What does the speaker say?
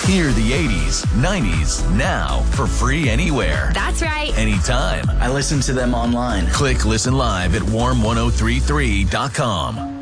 Hear the 80s, 90s now for free anywhere. That's right. Anytime. I listen to them online. Click Listen Live at warm1033.com.